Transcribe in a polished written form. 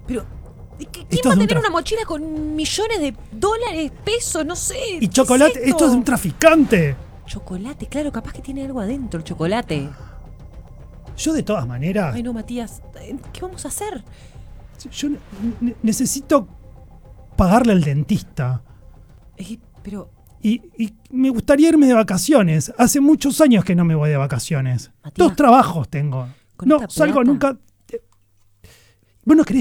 Pero, ¿quién Esto va es a un tener una mochila con millones de dólares, pesos, no sé? Y chocolate, ¿Qué es esto es de un traficante. Chocolate, claro, capaz que tiene algo adentro el chocolate. Yo de todas maneras, Ay, no, Matías, ¿qué vamos a hacer? yo necesito pagarle al dentista. Pero, Y me gustaría irme de vacaciones. Hace muchos años que no me voy de vacaciones. Matías, 2 trabajos tengo. con No esta salgo plata. nunca. Vos no querés